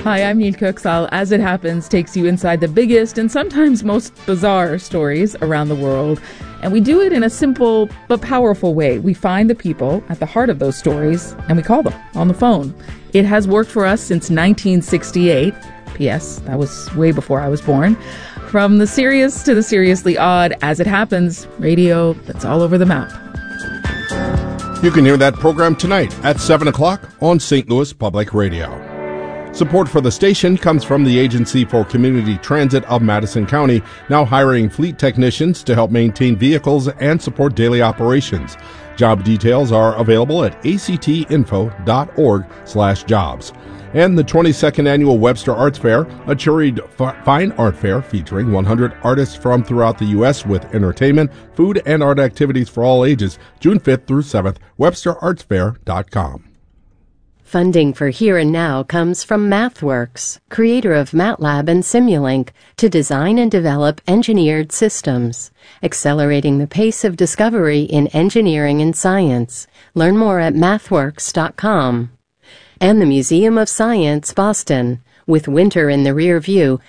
Hi, I'm Neil Kirksall. As It Happens takes you inside the biggest and sometimes most bizarre stories around the world. And we do it in a simple but powerful way. We find the people at the heart of those stories and we call them on the phone. It has worked for us since 1968. P.S. That was way before I was born. From the serious to the seriously odd, As It Happens, radio that's all over the map. You can hear that program tonight at 7 o'clock on St. Louis Public Radio. Support for the station comes from the Agency for Community Transit of Madison County, now hiring fleet technicians to help maintain vehicles and support daily operations. Job details are available at actinfo.org/jobs. And the 22nd Annual Webster Arts Fair, a curated fine art fair featuring 100 artists from throughout the U.S. with entertainment, food, and art activities for all ages, June 5th through 7th, websterartsfair.com. Funding for Here and Now comes from MathWorks, creator of MATLAB and Simulink, to design and develop engineered systems, accelerating the pace of discovery in engineering and science. Learn more at mathworks.com. And the Museum of Science, Boston. With winter in the rear view,